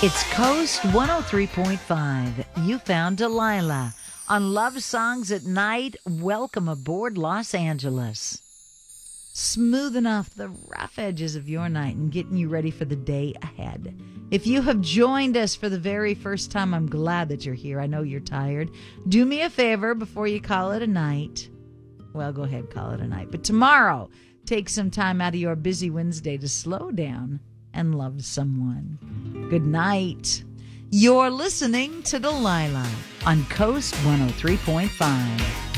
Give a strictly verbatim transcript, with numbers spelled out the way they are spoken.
It's Coast one oh three point five. You found Delilah on Love Songs at Night. Welcome aboard Los Angeles. Smoothing off the rough edges of your night and getting you ready for the day ahead. If you have joined us for the very first time, I'm glad that you're here. I know you're tired. Do me a favor before you call it a night. Well, go ahead, call it a night. But tomorrow, take some time out of your busy Wednesday to slow down and love someone. Good night. You're listening to Delilah on Coast one oh three point five.